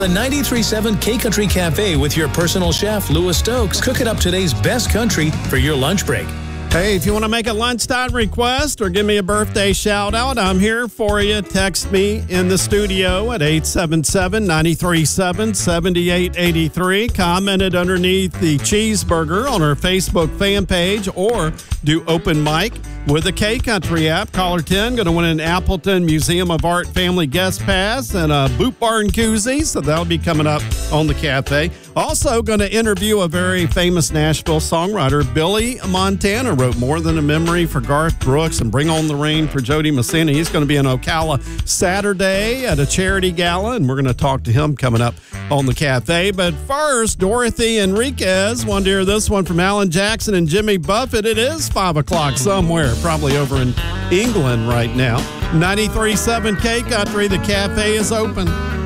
The 93.7 K-Country Cafe with your personal chef, Louis Stokes, cooking up today's best country for your lunch break. Hey, if you want to make a lunchtime request or give me a birthday shout out, I'm here for you. Text me in the studio at 877-937-7883. Comment it underneath the cheeseburger on our Facebook fan page or do open mic with the K-Country app. Caller 10 going to win an Appleton Museum of Art Family Guest Pass and a Boot Barn koozie, so that'll be coming up on the cafe. Also going to interview a very famous Nashville songwriter, Billy Montana. Wrote More Than a Memory for Garth Brooks and Bring On the Rain for Jody Messina. He's going to be in Ocala Saturday at a charity gala, and we're going to talk to him coming up on the cafe. But first, Dorothy Enriquez wanted to hear this one from Alan Jackson and Jimmy Buffett. It is 5 o'clock somewhere, probably over in England right now. 93.7 K-Country, the cafe is open.